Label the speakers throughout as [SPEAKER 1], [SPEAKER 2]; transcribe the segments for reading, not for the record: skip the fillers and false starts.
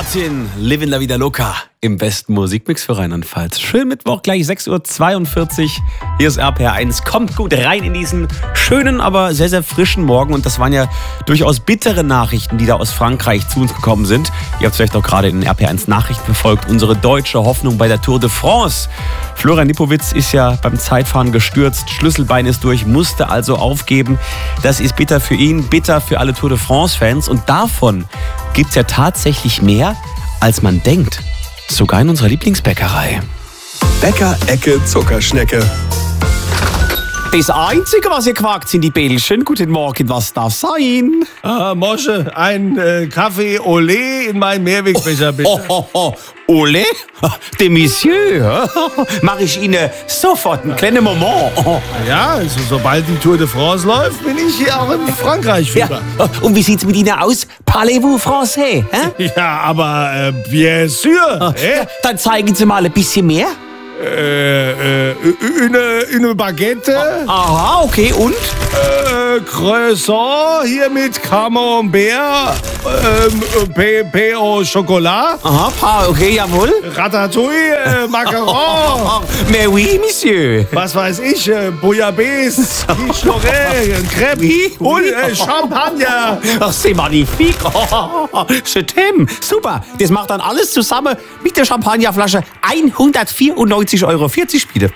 [SPEAKER 1] Martin, Livin' La Vida Loca im besten Musikmix für Rheinland-Pfalz. Schön Mittwoch, gleich 6:42 Uhr. Hier ist RPR1. Kommt gut rein in diesen schönen, aber sehr, sehr frischen Morgen. Und das waren ja durchaus bittere Nachrichten, die da aus Frankreich zu uns gekommen sind. Ihr habt es vielleicht auch gerade in den RPR1 Nachrichten verfolgt. Unsere deutsche Hoffnung bei der Tour de France. Florian Lipowitz ist ja beim Zeitfahren gestürzt. Schlüsselbein ist durch, musste also aufgeben. Das ist bitter für ihn, bitter für alle Tour de France-Fans. Und davon gibt es ja tatsächlich mehr, als man denkt. Sogar in unserer Lieblingsbäckerei.
[SPEAKER 2] Bäcker-Ecke Zuckerschnecke.
[SPEAKER 1] Das Einzige, was ihr quakt, sind die Bällchen. Guten Morgen, was darf sein?
[SPEAKER 3] Mosche, ein Kaffee Olé in meinen Mehrwegbecher, bitte.
[SPEAKER 1] Ole? De Monsieur? Mach ich Ihnen sofort einen kleinen Moment.
[SPEAKER 3] Ja, also sobald die Tour de France läuft, bin ich hier auch in Frankreich Fieber.
[SPEAKER 1] Ja. Und wie sieht's mit Ihnen aus? Parlez-vous français? Hä?
[SPEAKER 3] Ja, aber bien sûr.
[SPEAKER 1] Dann zeigen Sie mal ein bisschen mehr.
[SPEAKER 3] Eine Baguette.
[SPEAKER 1] Aha, okay, und?
[SPEAKER 3] Croissant hier mit Camembert, Pain au Chocolat,
[SPEAKER 1] Aha, okay, jawohl.
[SPEAKER 3] Ratatouille, Macaron,
[SPEAKER 1] Mais oui, Monsieur.
[SPEAKER 3] was weiß ich, Bouillabaisse, Quiche Lorraine, Crepe und Champagner.
[SPEAKER 1] Ach, c'est magnifique. Je t'aime. Super. Das macht dann alles zusammen mit der Champagnerflasche 194,40 Euro bitte.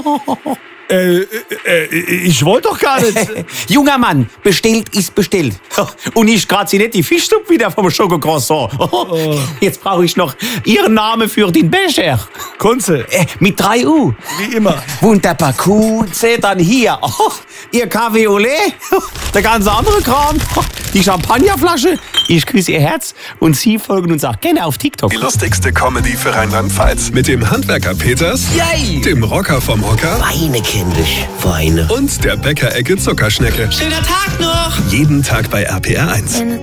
[SPEAKER 3] Ich wollte doch gar nicht.
[SPEAKER 1] Junger Mann, bestellt ist bestellt. Und ich grazie nicht die Fischsuppe wieder vom Schokocroissant. Jetzt brauche ich noch Ihren Namen für den Becher.
[SPEAKER 3] Kunze,
[SPEAKER 1] Mit 3 U.
[SPEAKER 3] wie immer.
[SPEAKER 1] Wunderbar, Kunze, dann hier. Ihr Kaffee Olé, der ganze andere Kram, die Champagnerflasche. Ich küsse Ihr Herz und Sie folgen uns auch gerne auf TikTok.
[SPEAKER 2] Die lustigste Comedy für Rheinland-Pfalz. Mit dem Handwerker Peters,
[SPEAKER 1] Yay!
[SPEAKER 2] dem Rocker vom Hocker
[SPEAKER 4] Weine, kindisch, Weine.
[SPEAKER 2] und der Bäcker-Ecke Zuckerschnecke.
[SPEAKER 1] Schöner Tag noch!
[SPEAKER 2] Jeden Tag bei RPR1.